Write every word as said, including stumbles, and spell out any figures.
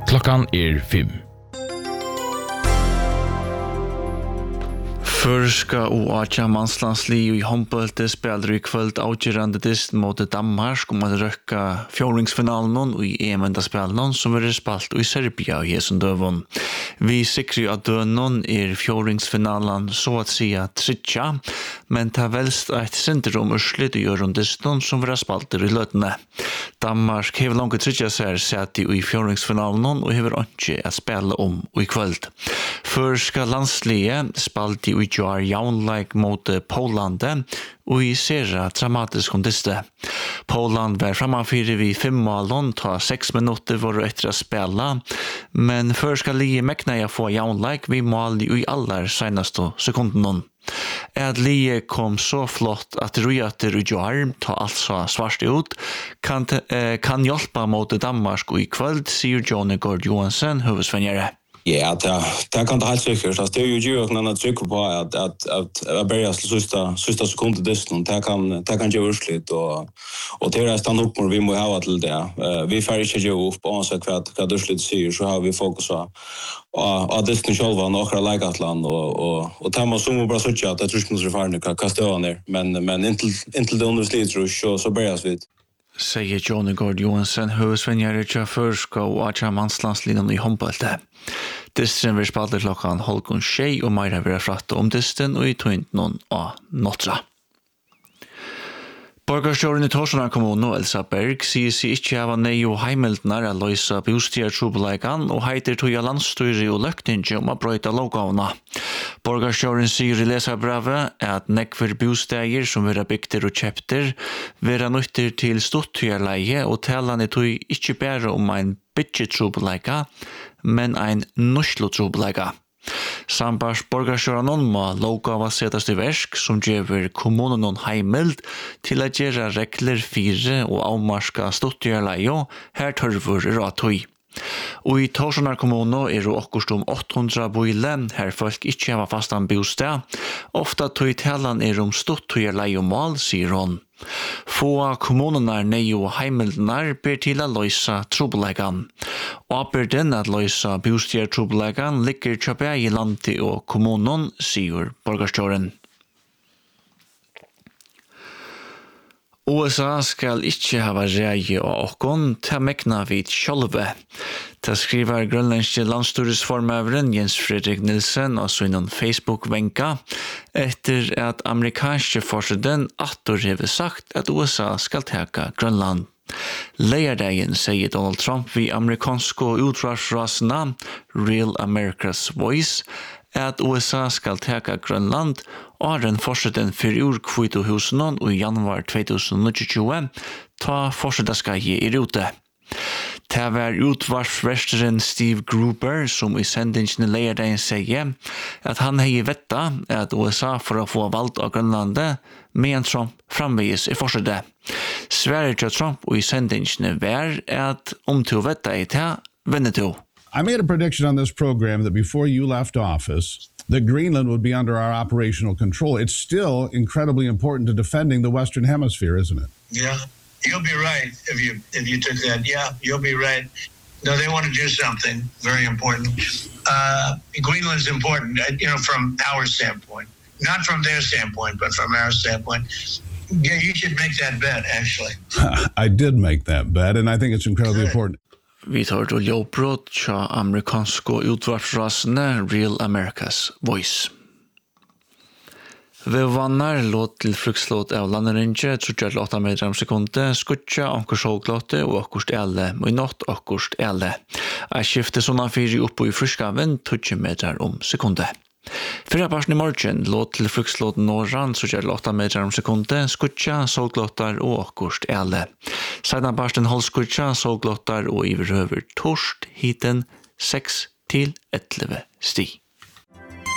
Klockan är fem. Førska og Aja Manslandsli i håndbølte spiller i kvöld avgjørende dist mot Danmark om at røkka fjordingsfinalen og i E M-spillene som vil spalt i Serbia i Hesen døvun. Vi sikrer at døvun er fjordingsfinalen så at si at tritja, men ta velst et syndrom urslit i gjørundisten som vil spalt i løtene. Danmark hever langt tritja seg sett i fjordingsfinalen og hever ikke at spille om i kvöld. Førska landslige spalt i Jar jaunleik mot Poland og i sera dramatisk kondiste. Poland var framafyrir vi fem målon, ta seks minutter var etter å spela, men før skal Lie mekna jeg få jaunleik vi mål i aller senaste sekunden. At Lie kom så flott at rujater i Jar, ta altså svart ut, kan, eh, kan hjelpa mot Danmark og i kvöld, sier Johnny Gord Johansen, huvudsvenjere. Ja, det, det kan det helt sikkert. Altså, det er jo ikke noen annen trykk på at at at jeg bare til siste, siste sekund i dysten. Det kan, det kan gjøre urslitt, og, og til resten opp vi må ha til det. Uh, vi får ikke gjøre opp, uansett hva, hva urslitt sier, så har vi fokus på av dysten selv, og akkurat leikatland, og, og, og det må så må bare sitte at jeg tror ikke noe erfarne hva støvende er. Men, men inntil, inntil det underslitt, så, så bør jeg vidt. Sier Johnny Gord Johansen, høvesvenjere til Førska og Aja Manslandslinjen i håndbølte. Distren vil spalte klokkan halvgån tjei og meira vil fratte om disten og i tøyntnån av Nåtra. Borgarstjåren i Torsanar kommune, Elsa Berg, sier seg ikke av nei og heimeldnar å løse bostiertrobleikan og heiter tøya landstyre og løkninge om å brøyta lovgavna. Borgarstjåren sier i leserbrevet at nekver bostier som vera bygter og kjepter vera nøytter til stortøyerleie og talan er tøy ikke bare om ein bytjetrobleika, men ein norsklotrobleika. Sambars borgarstjåren må lovgava setas i versk som gjør kommunen noen heimeld til å gjøre regler fire og avmarska stortøyerleie her tørver ratøy. Og i Torsanar kommune er det okkurst om åtte hundre boile, her folk ikke har fastan bostad. Ofta tøy talan er om stortøyerleiemål, sier hun. Få kommunene nei og heimeldnar ber til å løse trobelegan. Åberden at løse bostiertrobelegan ligger kjøpe i landet og kommunen, sier borgarstjåren. U S A skal ikke hava reie og okkon til mekna vid sjolve. Det skriver grønlandske landstyresformøveren Jens Fredrik Nielsen og sønnen Facebook-venka etter at amerikanske forsiden atter hever sagt at U S A skal teka Grønland. Leierdagen sier Donald Trump vi amerikanske utvarsrasene Real America's Voice at U S A skal teka Grønland og den forsiden for urkvitohusen og i januar tjueogtjue ta forsidaskei i rute. Det var utvarsversteren Steve Gruber som i sendingen leierdagen sier at han hei vetta at U S A for å få valgt av Grønlandet men Trump framvegis i forside. Sverige til Trump og i sendingen var at om til vetta i ta, venne til. I made a prediction on this program that before you left office, that Greenland would be under our operational control. It's still incredibly important to defending the Western Hemisphere, isn't it? Yeah, you'll be right if you if you took that. Yeah, you'll be right. No, they want to do something very important. Uh, Greenland's important, you know, from our standpoint. Not from their standpoint, but from our standpoint. Yeah, you should make that bet, actually. I did make that bet, and I think it's incredibly Good. important. Vi tar til lovbrott til amerikanske utvarsrasene Real America's Voice. Ved vannar låt til frukslåt av landerinje, trutja til åtta meter om sekundet, skutja, ankerst håglåte og akkurst ele, og i natt akkurst ele. Jeg skifter sånne fire oppe i fruskaven, trutja meter om sekundet. Fyrra parten i morgen låt til frukslåten norran, trutja til åtta meter om sekundet, skutja, såglåtar og akkurst ele. Sedan parten holdskutja, såglåtar og iverhøver torst, hiten seks til elleve sti.